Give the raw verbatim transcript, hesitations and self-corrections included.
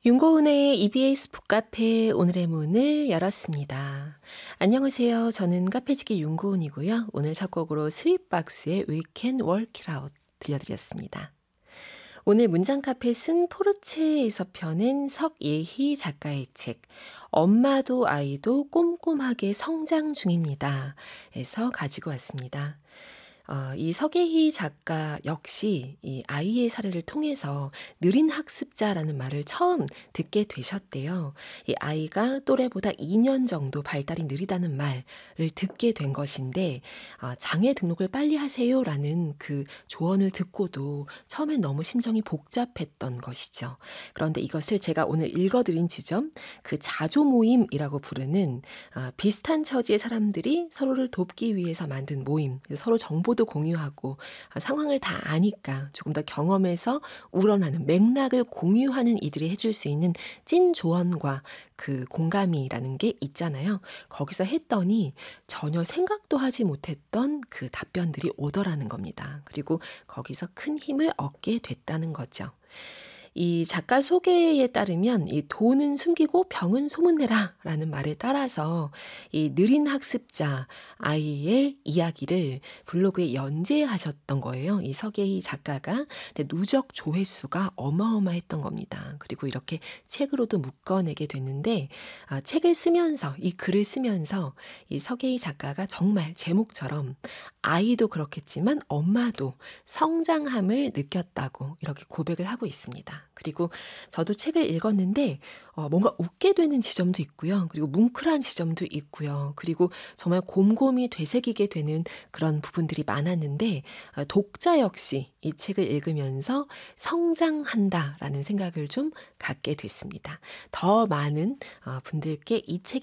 윤고은의 이비에스 북카페 오늘의 문을 열었습니다. 안녕하세요. 저는 카페지기 윤고은이고요. 오늘 첫 곡으로 스윗박스의 We Can Work It Out 들려드렸습니다. 오늘 문장 카펫은 포르체에서 펴낸 석예희 작가의 책 엄마도 아이도 꼼꼼하게 성장 중입니다. 에서 가지고 왔습니다. 어, 이 석예희 작가 역시 이 아이의 사례를 통해서 느린 학습자라는 말을 처음 듣게 되셨대요. 이 아이가 또래보다 이 년 정도 발달이 느리다는 말을 듣게 된 것인데 어, 장애 등록을 빨리 하세요라는 그 조언을 듣고도 처음엔 너무 심정이 복잡했던 것이죠. 그런데 이것을 제가 오늘 읽어드린 지점, 그 자조 모임이라고 부르는 어, 비슷한 처지의 사람들이 서로를 돕기 위해서 만든 모임, 서로 정보 도 공유하고 상황을 다 아니까 조금 더 경험에서 우러나는 맥락을 공유하는 이들이 해줄 수 있는 찐 조언과 그 공감이라는 게 있잖아요. 거기서 했더니 전혀 생각도 하지 못했던 그 답변들이 오더라는 겁니다. 그리고 거기서 큰 힘을 얻게 됐다는 거죠. 이 작가 소개에 따르면 이 돈은 숨기고 병은 소문내라 라는 말에 따라서 이 느린 학습자 아이의 이야기를 블로그에 연재하셨던 거예요. 이 석예희 작가가. 근데 누적 조회수가 어마어마했던 겁니다. 그리고 이렇게 책으로도 묶어내게 됐는데 아, 책을 쓰면서 이 글을 쓰면서 이 석예희 작가가 정말 제목처럼 아이도 그렇겠지만 엄마도 성장함을 느꼈다고 이렇게 고백을 하고 있습니다. 그리고 저도 책을 읽었는데 어, 뭔가 웃게 되는 지점도 있고요. 그리고 뭉클한 지점도 있고요. 그리고 정말 곰곰이 되새기게 되는 그런 부분들이 많았는데 어, 독자 역시 이 책을 읽으면서 성장한다라는 생각을 좀 갖게 됐습니다. 더 많은 어, 분들께 이 책이